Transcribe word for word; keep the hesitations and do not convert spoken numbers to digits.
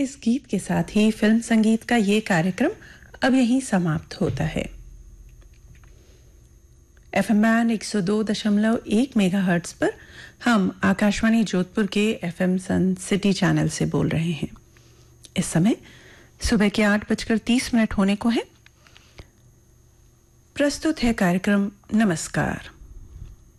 इस गीत के साथ ही फिल्म संगीत का ये कार्यक्रम अब यहीं समाप्त होता है। एफएम बैंड एक सौ दो दशमलव एक मेगाहर्ट्ज पर हम आकाशवाणी जोधपुर के एफएम सन सिटी चैनल से बोल रहे हैं। इस समय सुबह के आठ बजकर तीस मिनट होने को है। प्रस्तुत है कार्यक्रम नमस्कार।